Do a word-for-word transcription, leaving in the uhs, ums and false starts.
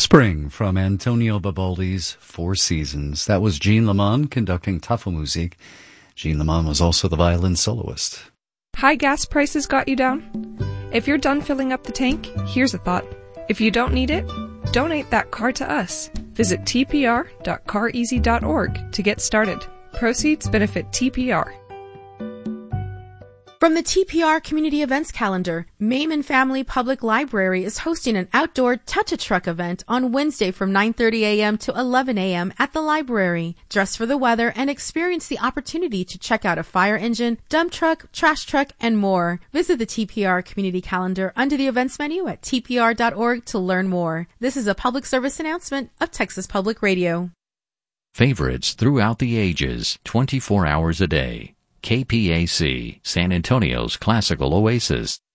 Spring from Antonio Vivaldi's Four Seasons. That was Jean Lemon conducting Tafelmusik. Jean Lemon was also the violin soloist. High gas prices got you down? If you're done filling up the tank, here's a thought. If you don't need it, donate that car to us. Visit t p r dot car easy dot org to get started. Proceeds benefit T P R. From the T P R Community Events Calendar, Maiman Family Public Library is hosting an outdoor Touch-a-Truck event on Wednesday from nine thirty a.m. to eleven a.m. at the library. Dress for the weather and experience the opportunity to check out a fire engine, dump truck, trash truck, and more. Visit the T P R Community Calendar under the events menu at t p r dot org to learn more. This is a public service announcement of Texas Public Radio. Favorites throughout the ages, twenty-four hours a day. K P A C, San Antonio's classical oasis.